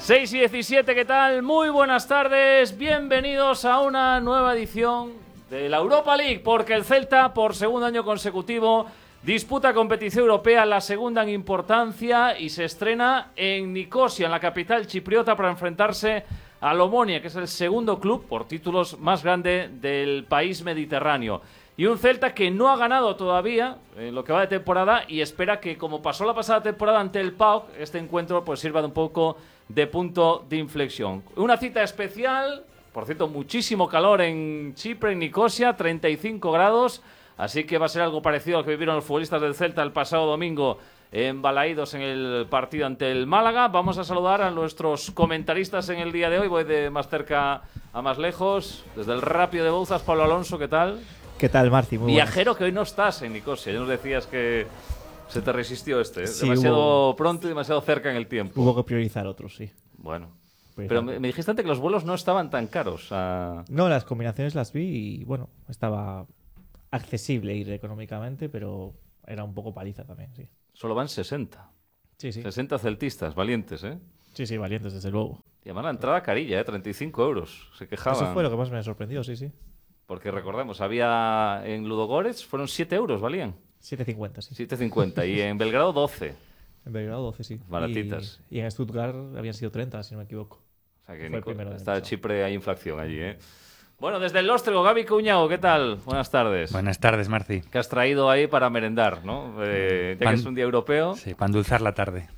6 y 17, ¿qué tal? Muy buenas tardes, bienvenidos a una nueva edición de la Europa League, porque el Celta, por segundo año consecutivo, disputa competición europea, la segunda en importancia, y se estrena en Nicosia, en la capital chipriota, para enfrentarse al Omonia, que es el segundo club por títulos más grande del país mediterráneo. Y un Celta que no ha ganado todavía en lo que va de temporada y espera que, como pasó la pasada temporada ante el PAOK, este encuentro pues sirva de un poco de punto de inflexión. Una cita especial, por cierto, muchísimo calor en Chipre, en Nicosia, 35 grados, así que va a ser algo parecido al que vivieron los futbolistas del Celta el pasado domingo en Balaídos en el partido ante el Málaga. Vamos a saludar a nuestros comentaristas en el día de hoy. Voy de más cerca a más lejos. Desde el Rápido de Bouzas, Pablo Alonso, ¿qué tal? ¿Qué tal, Marci? Muy Viajero, buenas. que hoy no estás en Nicosia. Ya nos decías que se te resistió ¿eh? Sí, demasiado pronto y demasiado cerca en el tiempo. Hubo que priorizar otros, sí. Bueno. Pero me dijiste antes que los vuelos no estaban tan caros. No, las combinaciones las vi y, bueno, estaba accesible ir económicamente, pero era un poco paliza también, sí. Solo van 60. Sí. 60 celtistas, valientes, ¿eh? Sí, valientes, desde luego. Y además la entrada carilla, 35 euros. Se quejaban. Eso fue lo que más me sorprendió, sí. Porque recordemos, había en Ludogorets, fueron 7 euros, valían. 7,50, sí. 7,50. Y en Belgrado, 12. En Belgrado, 12, sí. Baratitas. Y en Stuttgart habían sido 30, si no me equivoco. O sea que Fue el primero del está pasado. Chipre, hay inflación allí, ¿eh? Bueno, desde el Lóstrego, Gaby Cuñao, ¿qué tal? Buenas tardes. Buenas tardes, Marci. Que has traído ahí para merendar, ¿no? Ya que es un día europeo. Sí, para endulzar la tarde.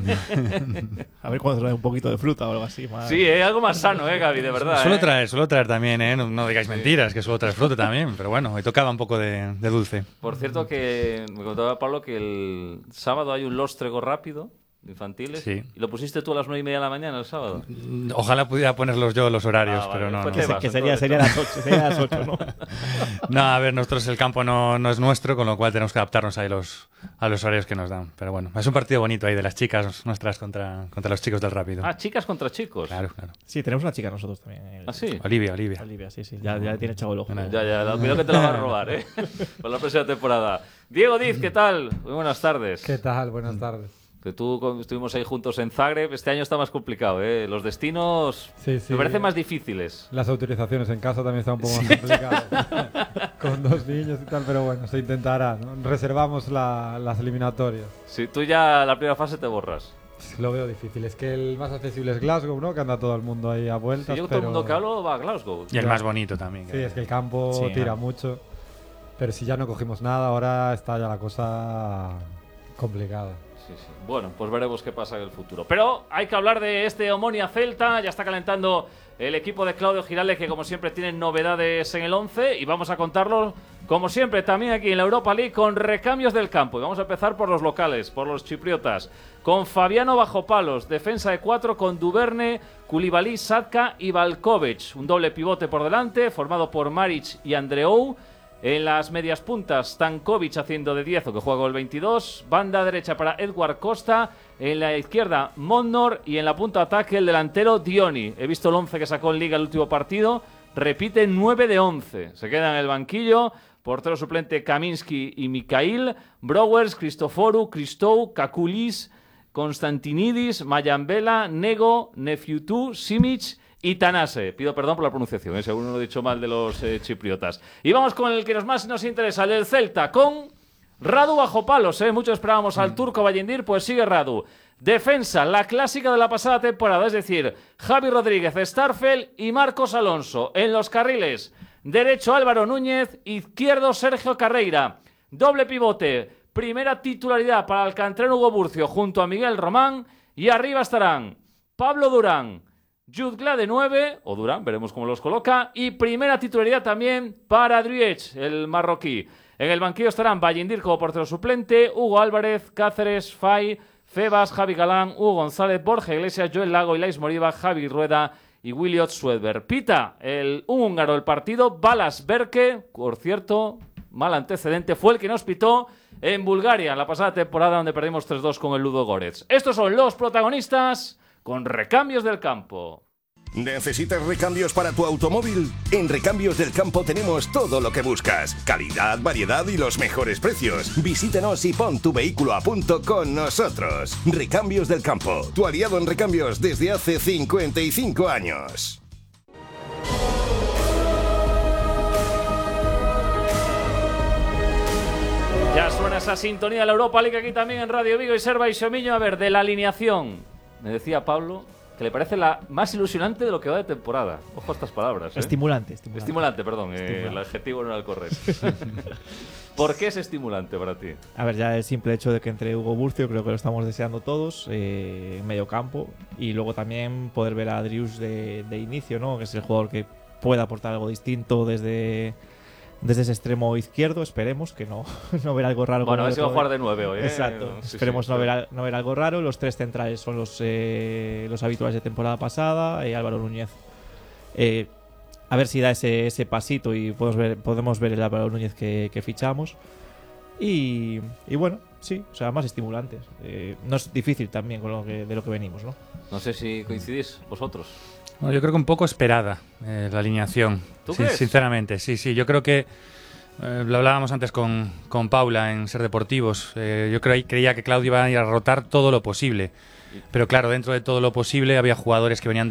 A ver cuando trae un poquito de fruta o algo así. Más... Sí, algo más sano, Gaby, de verdad. Suelo traer también, no digáis mentiras, que suelo traer fruta también, pero bueno, hoy tocaba un poco de dulce. Por cierto, que me contaba Pablo que el sábado hay un Lóstrego rápido, infantiles. Sí. ¿Y lo pusiste tú a las 9:30 de la mañana el sábado? Ojalá pudiera ponerlos yo los horarios, Vale, pero no. pues no. te vas, Que sería entonces. las 8, ¿no? No, a ver, nosotros el campo no es nuestro, con lo cual tenemos que adaptarnos ahí a los horarios que nos dan. Pero bueno, es un partido bonito ahí de las chicas nuestras contra los chicos del Rápido. Ah, chicas contra chicos. Claro. Sí, tenemos una chica nosotros también. ¿Ah, sí? Olivia. Olivia, sí. Ya tiene echado el ojo. Ya, cuidado que te la va a robar, ¿eh? Por la próxima temporada. Diego Diz, ¿qué tal? Muy buenas tardes. ¿Qué tal? Buenas tardes. Que tú estuvimos ahí juntos en Zagreb. Este año está más complicado, ¿eh? Los destinos Sí. me parecen más difíciles. Las autorizaciones en casa también están un poco más complicadas. Con 2 niños y tal, pero bueno, se intentará, ¿no? Reservamos las eliminatorias. Si tú ya la primera fase te borras. Lo veo difícil. Es que el más accesible es Glasgow, ¿no? Que anda todo el mundo ahí a vueltas. Si yo todo el mundo que hablo va a Glasgow. Y el más bonito también. Sí, es que el campo Sí, tira ¿no? mucho. Pero si ya no cogimos nada, ahora está ya la cosa complicada. Sí. Bueno, pues veremos qué pasa en el futuro. Pero hay que hablar de este Omonia Celta. Ya está calentando el equipo de Claudio Giralde, que como siempre tiene novedades en el 11. Y vamos a contarlo, como siempre, también aquí en la Europa League, con recambios del campo. Y vamos a empezar por los locales, por los chipriotas. Con Fabiano bajo palos, defensa de 4 con Duverne, Koulibaly, Sadka y Valkovic. Un doble pivote por delante, formado por Maric y Andreou. En las medias puntas, Stankovic haciendo de 10, o que juega con el 22. Banda derecha para Edward Costa. En la izquierda, Monnor. Y en la punta de ataque, el delantero Dioni. He visto el 11 que sacó en Liga el último partido. Repite 9 de 11. Se queda en el banquillo. Portero suplente Kaminski y Mikhail. Browers, Cristoforu, Christou, Kakulis, Konstantinidis, Mayambela, Nego, Nefiutu, Simic y Tanase. Pido perdón por la pronunciación, según lo he dicho mal de los chipriotas. Y vamos con el que más nos interesa, el del Celta, con Radu bajo palos. Muchos esperábamos al turco Vallendir, pues sigue Radu. Defensa, la clásica de la pasada temporada, es decir, Javi Rodríguez, Starfel y Marcos Alonso. En los carriles, derecho Álvaro Núñez, izquierdo Sergio Carreira. Doble pivote, primera titularidad para el canterano Hugo Burcio junto a Miguel Román. Y arriba estarán Pablo Durán, Jutgla de 9, o Durán, veremos cómo los coloca, y primera titularidad también para Driech, el marroquí. En el banquillo estarán Vallendir como portero suplente, Hugo Álvarez, Cáceres, Fay, Febas, Javi Galán, Hugo González, Borja Iglesias, Joel Lago, Ilais Moriba, Javi Rueda y Williot Swedberg. Pita un húngaro el partido, Balas Berke, por cierto, mal antecedente, fue el que nos pitó en Bulgaria en la pasada temporada, donde perdimos 3-2 con el Ludogorets. Estos son los protagonistas con recambios del campo. ¿Necesitas recambios para tu automóvil? En Recambios del Campo tenemos todo lo que buscas. Calidad, variedad y los mejores precios. Visítanos y pon tu vehículo a punto con nosotros. Recambios del Campo, tu aliado en recambios desde hace 55 años. Ya suena esa sintonía de la Europa League aquí también en Radio Vigo y Serva y Xomiño. A ver, de la alineación, me decía Pablo que le parece la más ilusionante de lo que va de temporada. Ojo a estas palabras. Estimulante. Estimulante, perdón. El adjetivo no era el correcto. ¿Por qué es estimulante para ti? A ver, ya el simple hecho de que entre Hugo Burcio, creo que lo estamos deseando todos, en medio campo. Y luego también poder ver a Drius de inicio, ¿no? Que es el jugador que puede aportar algo distinto desde ese extremo izquierdo. Esperemos que no ver algo raro. Bueno, a ver si va a jugar de 9 hoy. Exacto. Sí, Esperemos sí, no ver algo raro. Los tres centrales son los habituales de temporada pasada. Álvaro Núñez. A ver si da ese pasito y podemos ver el Álvaro Núñez que fichamos. Y bueno, sí, o sea, más estimulantes. No es difícil también de lo que venimos, ¿no? No sé si coincidís vosotros. Bueno, yo creo que un poco esperada la alineación. ¿Tú sí, crees? Sinceramente, sí. Yo creo que lo hablábamos antes con Paula en Ser Deportivos. Yo creía que Claudio iba a ir a rotar todo lo posible. Pero claro, dentro de todo lo posible había jugadores que venían